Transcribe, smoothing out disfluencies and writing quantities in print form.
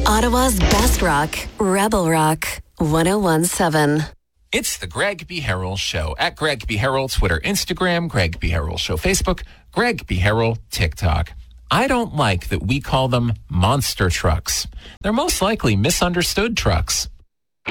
Ottawa's best rock, Rebel Rock, 1017. It's the Greg B. Harrell Show. At Greg B. Harrell, Twitter, Instagram, Greg B. Harrell Show, Facebook, Greg B. Harrell, TikTok. I don't like that we call them monster trucks. They're most likely misunderstood trucks.